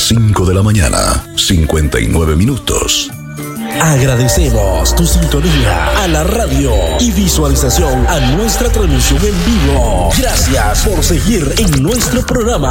5 de la mañana, 59 minutos. Agradecemos tu sintonía a la radio y visualización a nuestra transmisión en vivo. Gracias por seguir en nuestro programa.